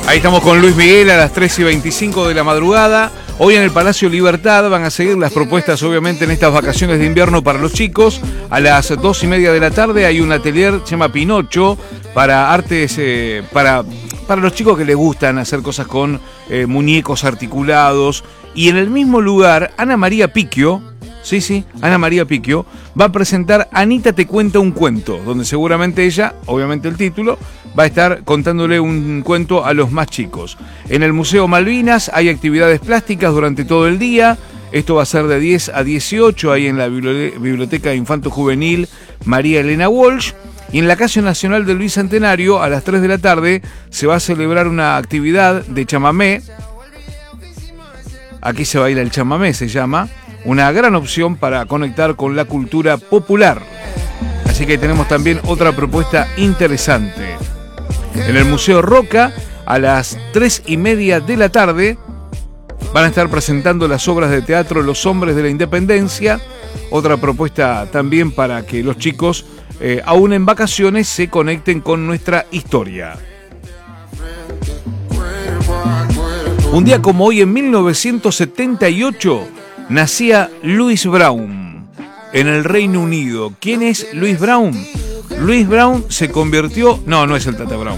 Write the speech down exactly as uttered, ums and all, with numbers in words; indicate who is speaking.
Speaker 1: Ahí estamos con Luis Miguel a las tres y veinticinco de la madrugada. Hoy en el Palacio Libertad van a seguir las propuestas, obviamente, en estas vacaciones de invierno para los chicos. A las dos y media de la tarde hay un atelier, se llama Pinocho, para artes, eh, para, para los chicos que les gustan hacer cosas con eh, muñecos articulados. Y en el mismo lugar, Ana María Picchio, sí, sí, Ana María Picchio, va a presentar Anita te cuenta un cuento, donde seguramente ella, obviamente el título, va a estar contándole un cuento a los más chicos. En el Museo Malvinas hay actividades plásticas durante todo el día. Esto va a ser de diez a dieciocho, ahí en la Biblioteca Infanto Juvenil María Elena Walsh. Y en la Casa Nacional del Bicentenario, a las tres de la tarde, se va a celebrar una actividad de chamamé. Aquí se baila el chamamé, se llama. Una gran opción para conectar con la cultura popular. Así que tenemos también otra propuesta interesante. En el Museo Roca, a las tres y media de la tarde, van a estar presentando las obras de teatro Los Hombres de la Independencia. Otra propuesta también para que los chicos, eh, aún en vacaciones, se conecten con nuestra historia. Un día como hoy, en mil novecientos setenta y ocho, nacía Louis Brown en el Reino Unido. ¿Quién es Louis Brown? Louis Brown se convirtió... No, no es el Tata Brown.